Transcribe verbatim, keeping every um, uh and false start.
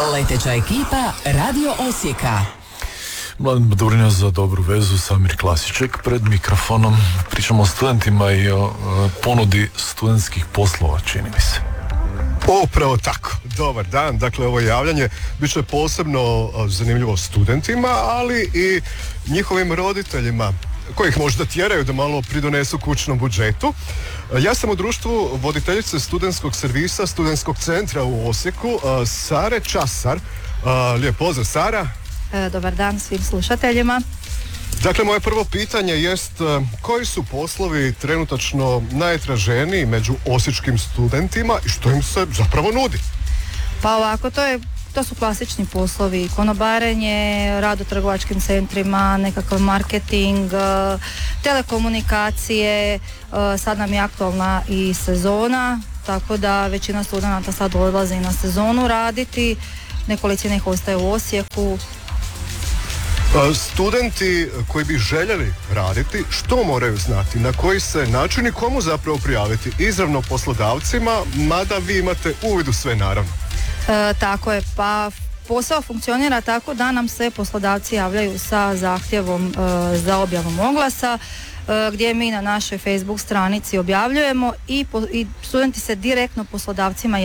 Leteća ekipa Radio Osijeka. Mladen Badurina za dobru vezu, Samir Klasiček pred mikrofonom. Pričamo o studentima i o e, ponudi studentskih poslova, čini mi se. Upravo tako. Dobar dan. Dakle, ovo javljanje bit će posebno zanimljivo studentima, ali i njihovim roditeljima, kojih možda tjeraju da malo pridonesu kućnom budžetu. Ja sam u društvu voditeljice studentskog servisa Studentskog centra u Osijeku, Sare Časar. Lijep pozdrav, Sara. Dobar dan svim slušateljima. Dakle, moje prvo pitanje jest koji su poslovi trenutačno najtraženiji među osječkim studentima i što im se zapravo nudi? Pa ovako, to je To su klasični poslovi, konobarenje, rad u trgovačkim centrima, nekakav marketing, telekomunikacije, sad nam je aktualna i sezona, tako da većina studenata sad odlazi na sezonu raditi, nekolicina ih ostaje u Osijeku. Studenti koji bi željeli raditi, što moraju znati, na koji se način i komu zapravo prijaviti? Izravno poslodavcima, mada vi imate uvid u sve naravno. E, tako je, pa posao funkcionira tako da nam se poslodavci javljaju sa zahtjevom e, za objavom oglasa, e, gdje mi na našoj Facebook stranici objavljujemo i, po, i studenti se direktno poslodavcima